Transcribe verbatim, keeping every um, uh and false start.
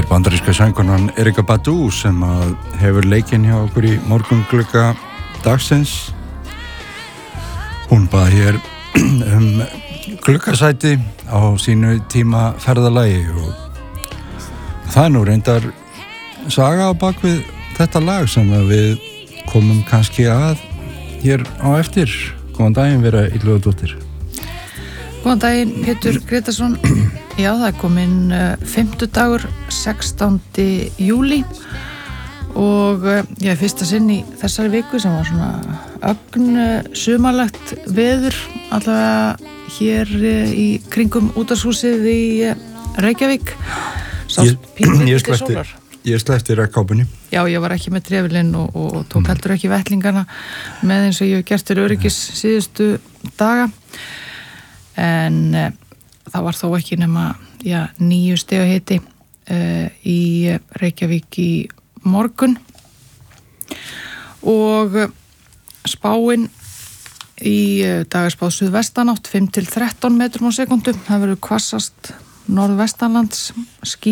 er bandaríska söngkonan Erykah Badu sem að hefur leikinn hjá okkur í morgunglugga dagsins. Hún bað hér um gluggasæti á sínu tíma ferðalagi og það er nú reyndar saga á bakvið þetta lag sem við komum kannski að hér á eftir. Góðan daginn, Vera Illugadóttir. Góðan daginn, Pétur Gretarsson. Já, það er komin uh, fimmtudagur, sextándi júlí og uh, ég er fyrsta sinn í þessari viku sem var svona ögn uh, sumarlegt veður allavega hér uh, í kringum útvarpshúsið í uh, Reykjavík. Sást pínlítið sólar. Ég sleppti rekkápunni. Já, ég var ekki með trefilinn og, og, og tók heldur ekki vettlingana með eins og ég hef gert fyrir öryggis síðustu daga. En e, það var þó ekki nema já, níu stiga hiti e, í Reykjavík í morgun. Og spáin í dag er spáð suðvestanátt fimm til þrettán metrum á sekundu. Það verður hvassast norðvestanlands ský